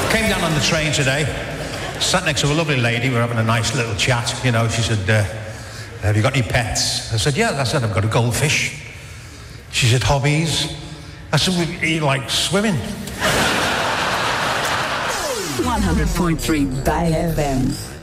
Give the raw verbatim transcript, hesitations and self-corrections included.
Came down on the train today, sat next to a lovely lady, we were having a nice little chat, you know, she said, uh, have you got any pets? I said, yeah, I said, I've got a goldfish. She said, hobbies? I said, well, you like swimming? one hundred point three Bay F M.